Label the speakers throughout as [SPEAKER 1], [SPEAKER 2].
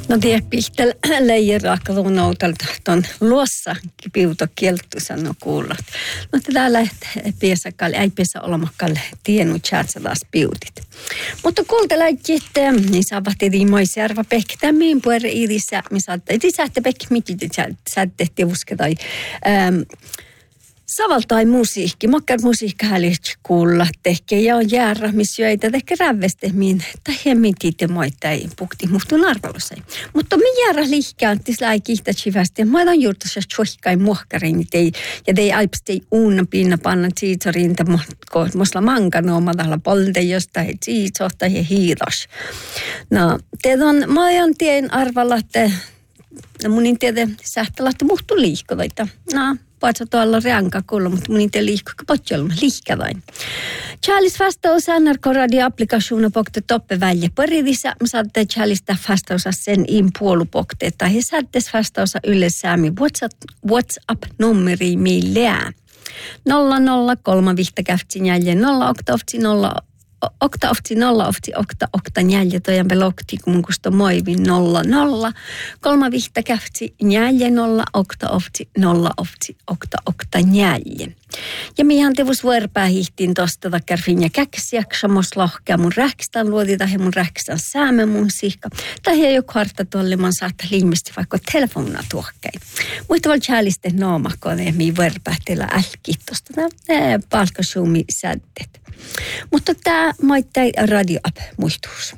[SPEAKER 1] No tiepihtel leijeraakkaluunoutalta ton luossa kipiuto kieltu sanoo kuullat. No täällä piesakalle, ei piesä olemakalle tiennyt tjäätsäläs piutit. Mutta kuultelaikin, niin saavat edimoisjärva pektä miin puolella idissä, missä saatte pekki mikin saatte tai savaltai musiikki, makkar musiikka hälyt kuulla tehke ja on jäära, missä jöitä tehke rävestemiin, tai hemmin tiitte moita ei pukti muhtun arvelussa. Mutta me jäära liikkään, tis läi kiihtätsivästi, mä oon juurtussa tjohkai muhkarin, ja tei aipstei uunna pinna panna tsiitsoriin, kun mosla mankano omadalla polde jostain tsiitsohta ja hiiros. No, mä oon tien arvalla, että mun en tiedä, sähtälähtä muhtu liikkovaita. No, paitsi tuolla reanka kuulla, mutta mun ei liikkuuko potjolma liikkävain. Charles vastaus NRK-radio-applikationen pokte toppe välja paridissä. Mä saatte Charlesta vastausa sen puolupokte. Tai he saatte vastausa yleisäämi WhatsApp-nummeri millään. 003 vihtakäftsin jäljen 0 oktaoftsi 0 oktaofti 0 okta njälje tojan pelokti kun mun kusto moivin 00 3 vihtakäftsi njälje 0 oktaofti 0 okta njälje. Ja mihan tevus vuorpää hihtiin tosta takkarfin ja käksijaksa mos lohkea mun räkstän luodita he mun räkstän säämä mun siikka. Tai he jo kvarta tuolle man saattaa liimesti vaikka telefonina tuohkei. Muista val tjäliste noomakone mi vuorpää teillä älkit tosta palkasuumi säddet. Mutta tämä maittai radio-app muistuus.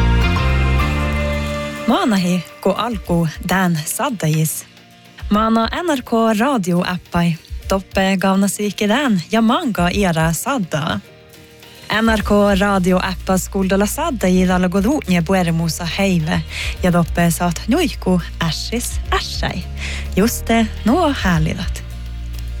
[SPEAKER 2] Maanahi, kun alku tämän saddajis. Maana NRK radio-appai. Toppe gaunasiikki tämän ja manga era sadda. NRK radio-appa skuldolla saddajid alla godunje pueremusa heive. Ja toppe saat nuiku ässis ässai. Just det, no härlidat.